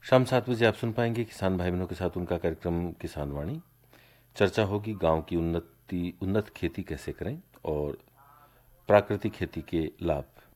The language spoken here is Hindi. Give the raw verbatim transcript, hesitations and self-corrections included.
शाम सात बजे आप सुन पाएंगे किसान भाई बहनों के साथ उनका कार्यक्रम किसान वाणी। चर्चा होगी गांव की उन्नति उन्नत खेती कैसे करें और प्राकृतिक खेती के लाभ।